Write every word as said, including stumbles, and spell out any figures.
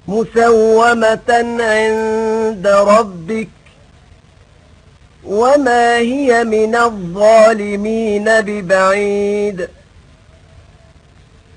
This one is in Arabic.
مسومة عند ربك وما هي من الظالمين ببعيد.